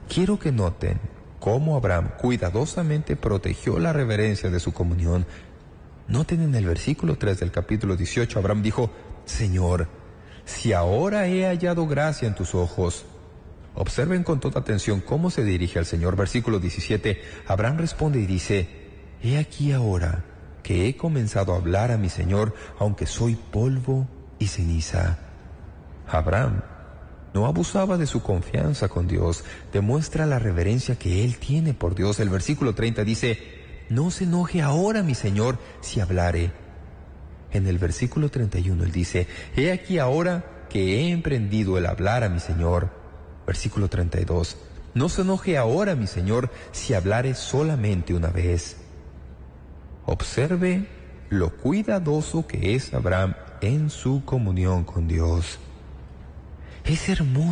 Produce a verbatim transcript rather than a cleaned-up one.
Quiero que noten cómo Abraham cuidadosamente protegió la reverencia de su comunión. Noten en el versículo tres del capítulo dieciocho, Abraham dijo: Señor, si ahora he hallado gracia en tus ojos. Observen con toda atención cómo se dirige al Señor. Versículo diecisiete, Abraham responde y dice: He aquí ahora que he comenzado a hablar a mi Señor, aunque soy polvo y ceniza. Abraham no abusaba de su confianza con Dios, demuestra la reverencia que él tiene por Dios. El versículo treinta dice: No se enoje ahora mi Señor si hablare. En el versículo treinta y uno él dice: He aquí ahora que he emprendido el hablar a mi Señor. Versículo treinta y dos: No se enoje ahora mi Señor si hablare solamente una vez. Observe lo cuidadoso que es Abraham en su comunión con Dios. Es hermoso